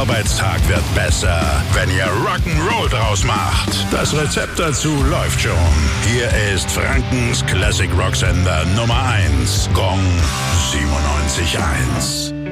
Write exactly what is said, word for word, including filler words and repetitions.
Arbeitstag wird besser, wenn ihr Rock'n'Roll draus macht. Das Rezept dazu läuft schon. Hier ist Frankens Classic Rock Sender Nummer eins. Gong siebenundneunzig Komma eins.